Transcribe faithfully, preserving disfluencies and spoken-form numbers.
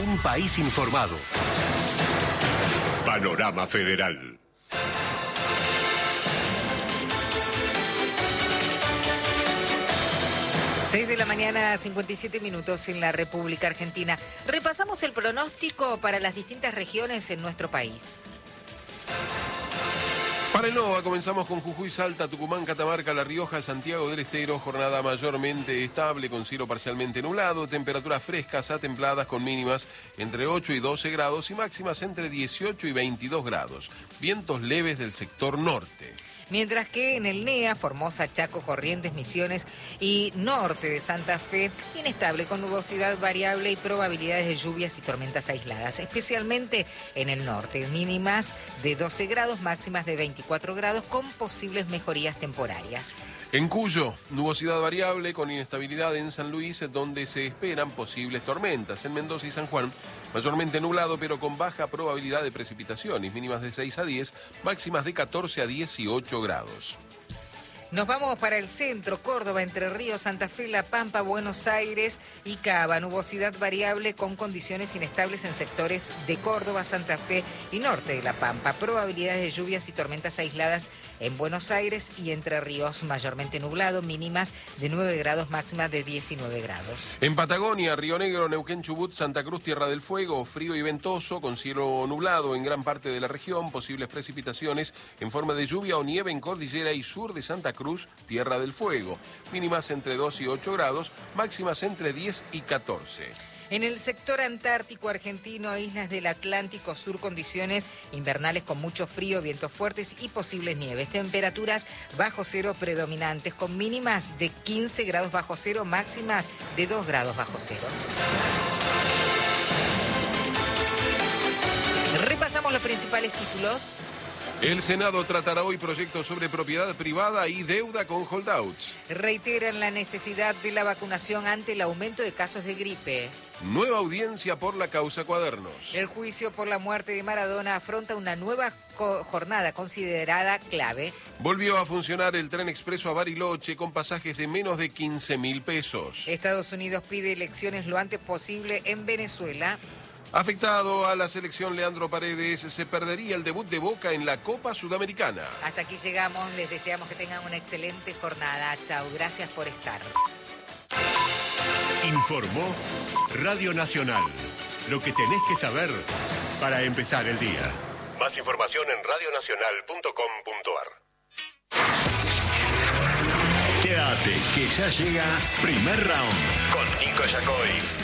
Un país informado. Panorama Federal. seis de la mañana, cincuenta y siete minutos en la República Argentina. Repasamos el pronóstico para las distintas regiones en nuestro país. Para el NOVA comenzamos con Jujuy, Salta, Tucumán, Catamarca, La Rioja, Santiago del Estero. Jornada mayormente estable con cielo parcialmente nublado. Temperaturas frescas a templadas con mínimas entre ocho y doce grados y máximas entre dieciocho y veintidós grados. Vientos leves del sector norte. Mientras que en el NEA, Formosa, Chaco, Corrientes, Misiones y norte de Santa Fe, inestable con nubosidad variable y probabilidades de lluvias y tormentas aisladas, especialmente en el norte. Mínimas de doce grados, máximas de veinticuatro grados con posibles mejorías temporarias. En Cuyo, nubosidad variable con inestabilidad en San Luis, donde se esperan posibles tormentas. En Mendoza y San Juan, mayormente nublado pero con baja probabilidad de precipitaciones, mínimas de seis a diez, máximas de catorce a dieciocho grados. Nos vamos para el centro, Córdoba, Entre Ríos, Santa Fe, La Pampa, Buenos Aires y Cava. Nubosidad variable con condiciones inestables en sectores de Córdoba, Santa Fe y norte de La Pampa. Probabilidades de lluvias y tormentas aisladas en Buenos Aires y Entre Ríos, mayormente nublado, mínimas de nueve grados, máximas de diecinueve grados. En Patagonia, Río Negro, Neuquén, Chubut, Santa Cruz, Tierra del Fuego, frío y ventoso con cielo nublado en gran parte de la región, posibles precipitaciones en forma de lluvia o nieve en cordillera y sur de Santa Cruz. Cruz, Tierra del Fuego, mínimas entre dos y ocho grados, máximas entre diez y catorce. En el sector antártico argentino, islas del Atlántico Sur, condiciones invernales con mucho frío, vientos fuertes y posibles nieves. Temperaturas bajo cero predominantes, con mínimas de quince grados bajo cero, máximas de dos grados bajo cero. Repasamos los principales títulos. El Senado tratará hoy proyectos sobre propiedad privada y deuda con holdouts. Reiteran la necesidad de la vacunación ante el aumento de casos de gripe. Nueva audiencia por la causa Cuadernos. El juicio por la muerte de Maradona afronta una nueva co- jornada considerada clave. Volvió a funcionar el tren expreso a Bariloche con pasajes de menos de quince mil pesos. Estados Unidos pide elecciones lo antes posible en Venezuela. Afectado a la selección Leandro Paredes, se perdería el debut de Boca en la Copa Sudamericana. Hasta aquí llegamos, les deseamos que tengan una excelente jornada. Chau, gracias por estar. Informó Radio Nacional. Lo que tenés que saber para empezar el día. Más información en radio nacional punto com punto ar. Quédate, que ya llega Primer Round con Nico Yacoy.